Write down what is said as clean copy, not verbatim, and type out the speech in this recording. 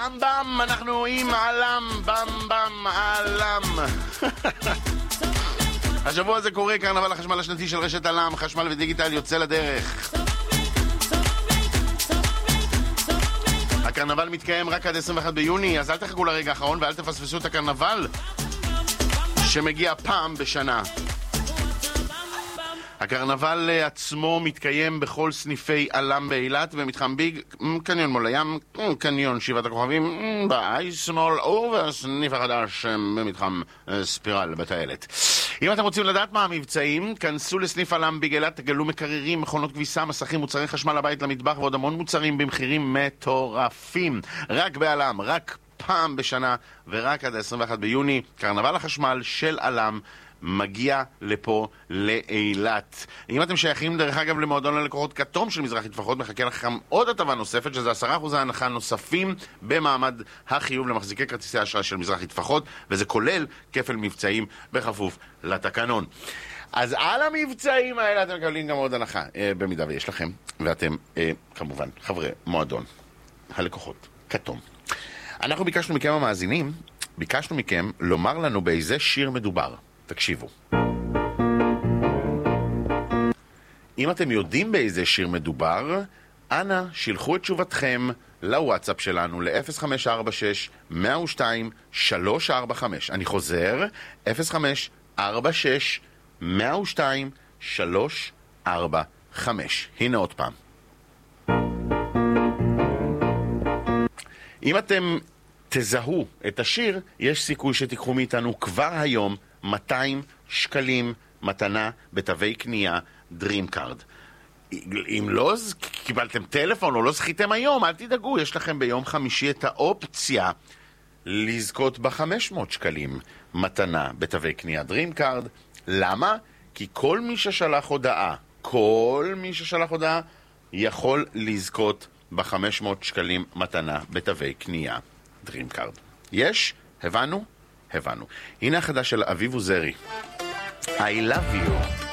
במ במ, אנחנו עם עלם, במ במ, עלם. השבוע הזה קורה קרנבל החשמל השנתי של רשת עלם, חשמל ודיגיטל יוצא לדרך. הקרנבל מתקיים רק עד 21 ביוני, אז אל תחכו לרגע האחרון ואל תפספסו את הקרנבל שמגיע פעם בשנה. הקרנבל עצמו מתקיים בכל סניפי עלם באילת, במתחם ביג, קניון מול הים, קניון שבעת הכוכבים, באייסמול, ובסניף החדש במתחם ספירל בטיילת. אם אתם רוצים לדעת מה המבצעים, כנסו לסניף עלם ביג אילת, תגלו מקררים, מכונות כביסה, מסכים, מוצרי חשמל לבית, למטבח ועוד המון מוצרים במחירים מטורפים. רק בעלם, רק פעם בשנה ורק עד 21 ביוני, קרנבל החשמל של עלם מגיע לפה לאילת. אם אתם שייכים דרך אגב למועדון ללקוחות כתום של מזרחי טפחות, מחכה לכם עוד הטבה נוספת, שזה 10% הנחה נוספים במעמד החיוב למחזיקי כרטיסי האשראי של מזרחי טפחות, וזה כולל כפל מבצעים בכפוף לתקנון. אז על המבצעים האלה אתם מקבלים גם עוד הנחה, במידה ויש לכם, ואתם כמובן חברי מועדון הלקוחות כתום. אנחנו ביקשנו מכם המאזינים, ביקשנו מכם לומר לנו באיזה שיר מדובר. תקשיבו. אם אתם יודעים באיזה שיר מדובר, אנא שילחו את תשובתכם לוואטסאפ שלנו ל-0546-102-345. אני חוזר, 0546-102-345. הנה עוד פעם. אם אתם תזהו את השיר, יש סיכוי שתיקחו מאיתנו כבר היום 200 שקלים מתנה בתווי קנייה DreamCard. אם לא קיבלתם טלפון או לא זכיתם היום, אל תדאגו, יש לכם ביום חמישי את האופציה לזכות ב500 שקלים מתנה בתווי קנייה DreamCard. למה? כי כל מי ששלח הודעה יכול לזכות ב500 שקלים מתנה בתווי קנייה DreamCard. יש? הבנו? הבנו. הנה החדש של אביב עוזרי. I love you.